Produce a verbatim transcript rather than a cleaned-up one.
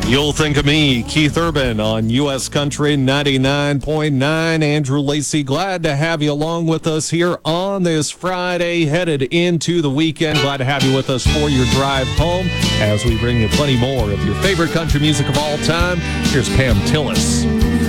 You'll think of me, Keith Urban, on U S Country ninety-nine point nine. Andrew Lacey, glad to have you along with us here on this Friday, headed into the weekend. Glad to have you with us for your drive home as we bring you plenty more of your favorite country music of all time. Here's Pam Tillis.